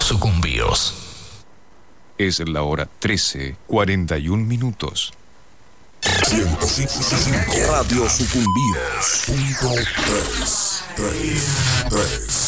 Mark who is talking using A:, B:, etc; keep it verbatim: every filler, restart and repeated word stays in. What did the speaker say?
A: Sucumbíos.
B: Es la hora trece, cuarenta y un minutos.
C: ciento cinco punto cinco Radio Sucumbíos. Punto tres, tres, tres.